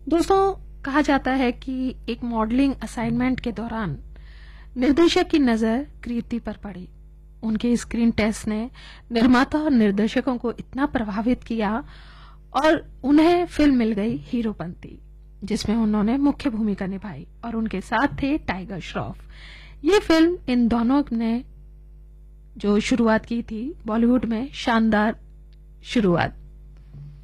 दोस्तों, कहा जाता है कि एक मॉडलिंग असाइनमेंट के दौरान निर्देशक की नजर कृति पर पड़ी। उनके स्क्रीन टेस्ट ने निर्माता और निर्देशकों को इतना प्रभावित किया और उन्हें फिल्म मिल गई हीरोपंती, जिसमें उन्होंने मुख्य भूमिका निभाई और उनके साथ थे टाइगर श्रॉफ। ये फिल्म इन दोनों ने जो शुरुआत की थी बॉलीवुड में शानदार शुरुआत